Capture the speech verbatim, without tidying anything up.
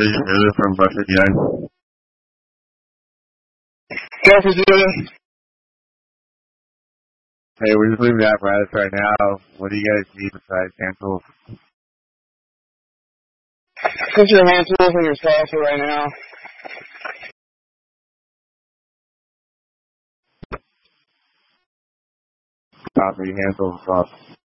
This from Russia again. Go for Judah. Hey, we're just leaving the apparatus right now. What do you guys need besides hand tools? Put your hand tools in your satchel right now. Copy, hand tools off.